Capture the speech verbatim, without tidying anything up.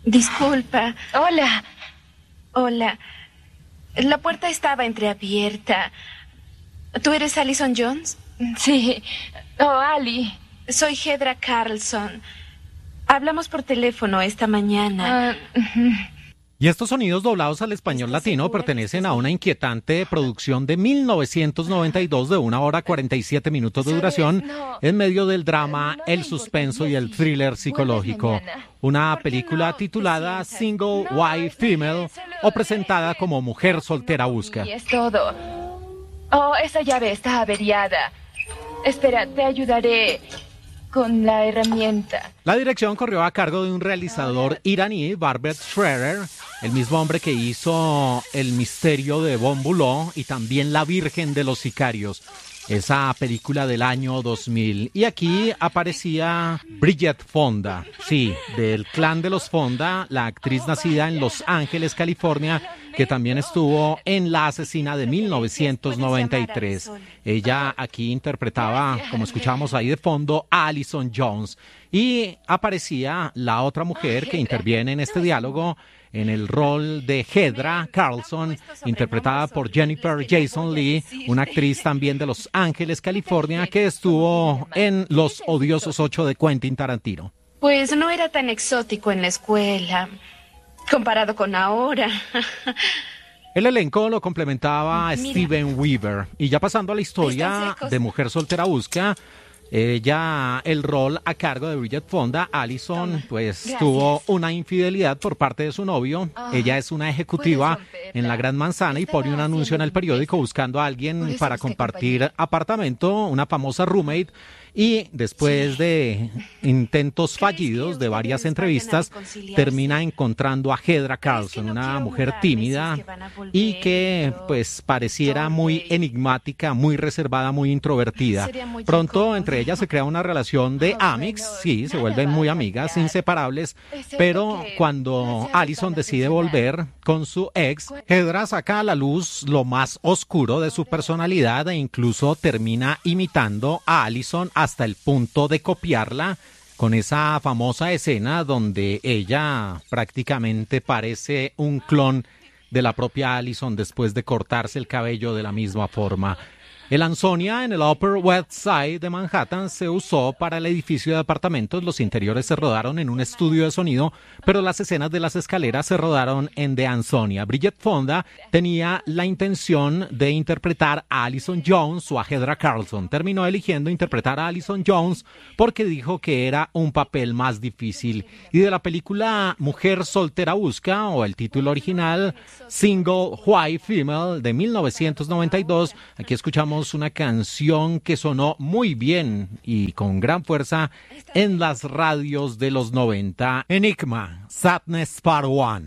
Disculpa. Hola. Hola. La puerta estaba entreabierta. ¿Tú eres Allison Jones? Sí. Oh, Ali. Soy Hedra Carlson. Hablamos por teléfono esta mañana. Uh, uh-huh. Y estos sonidos doblados al español latino pertenecen a una inquietante producción de mil novecientos noventa y dos de una hora cuarenta y siete minutos de duración en medio del drama, el suspenso y el thriller psicológico. Una película titulada Single White Female o presentada como Mujer Soltera Busca. Y es todo. Oh, esa llave está averiada. Espera, te ayudaré con la herramienta. La dirección corrió a cargo de un realizador iraní, Barbet Schroeder, el mismo hombre que hizo El misterio de Bon Boulot y también La Virgen de los Sicarios, esa película del año dos mil. Y aquí aparecía Bridget Fonda, sí, del clan de los Fonda, la actriz nacida en Los Ángeles, California, que también estuvo en La asesina de mil novecientos noventa y tres. Ella aquí interpretaba, como escuchamos ahí de fondo, a Allison Jones. Y aparecía la otra mujer que interviene en este diálogo en el rol de Hedra Carlson, interpretada por Jennifer Jason Leigh, una actriz también de Los Ángeles, California, que estuvo en Los Odiosos Ocho de Quentin Tarantino. Pues no era tan exótico en la escuela, comparado con ahora. El elenco lo complementaba Mira. Steven Weaver. Y ya pasando a la historia de Mujer Soltera Busca, ella, el rol a cargo de Bridget Fonda, Allison, pues Gracias. tuvo una infidelidad por parte de su novio. Oh, Ella es una ejecutiva puedes romperla. en la Gran Manzana y Estaba pone un anuncio en el haciendo periódico un buscando a Por alguien eso para busqué compartir compañía. apartamento, una famosa roommate. Y después de intentos fallidos de varias entrevistas, termina encontrando a Hedra Carlson, una mujer tímida y que pues pareciera muy enigmática, muy reservada, muy introvertida. Pronto entre ellas se crea una relación de amics, sí, se vuelven muy amigas, inseparables, pero cuando Allison decide volver con su ex, Hedra saca a la luz lo más oscuro de su personalidad e incluso termina imitando a Allison hasta el punto de copiarla con esa famosa escena donde ella prácticamente parece un clon de la propia Allison después de cortarse el cabello de la misma forma. El Ansonia en el Upper West Side de Manhattan se usó para el edificio de apartamentos. Los interiores se rodaron en un estudio de sonido, pero las escenas de las escaleras se rodaron en The Ansonia. Bridget Fonda tenía la intención de interpretar a Allison Jones o a Hedra Carlson. Terminó eligiendo interpretar a Allison Jones porque dijo que era un papel más difícil. Y de la película Mujer Soltera Busca, o el título original Single White Female de mil novecientos noventa y dos, aquí escuchamos una canción que sonó muy bien y con gran fuerza en las radios de los noventa. Enigma, Sadness Part uno.